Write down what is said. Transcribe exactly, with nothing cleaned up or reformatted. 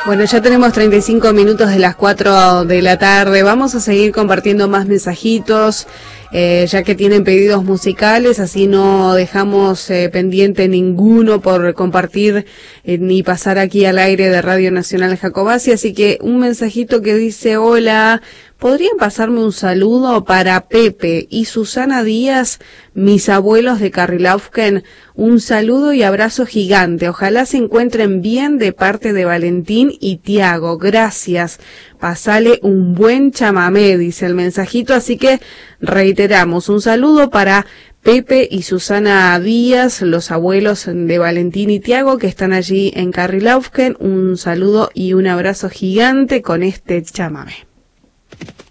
Bueno, ya tenemos treinta y cinco minutos de las cuatro de la tarde. Vamos a seguir compartiendo más mensajitos, eh, ya que tienen pedidos musicales, así no dejamos eh, pendiente ninguno por compartir eh, ni pasar aquí al aire de Radio Nacional Jacobasi. Así que un mensajito que dice: hola, ¿podrían pasarme un saludo para Pepe y Susana Díaz, mis abuelos de Carrilaufken? Un saludo y abrazo gigante. Ojalá se encuentren bien de parte de Valentín y Tiago. Gracias. Pasale un buen chamamé, dice el mensajito. Así que reiteramos, un saludo para Pepe y Susana Díaz, los abuelos de Valentín y Tiago, que están allí en Carrilaufken. Un saludo y un abrazo gigante con este chamamé.